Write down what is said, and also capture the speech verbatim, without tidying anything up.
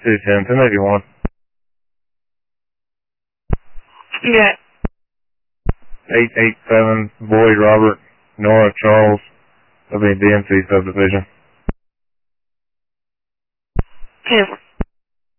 two ten, ten eighty-one. Yeah. eight eight seven, Boyd Robert, Nora Charles, that'll be D M C subdivision. ten.